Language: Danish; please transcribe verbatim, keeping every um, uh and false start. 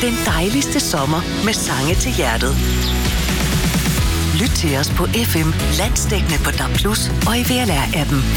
den dejligste sommer med sange til hjertet. Lyt til os på F M, landsdækkende på D A B plus og i V L R-appen.